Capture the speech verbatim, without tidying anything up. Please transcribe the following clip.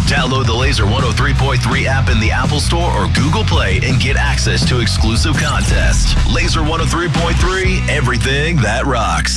Download the Laser one oh three point three app in the Apple Store or Google Play and get access to exclusive contests. Laser one oh three point three, everything that rocks.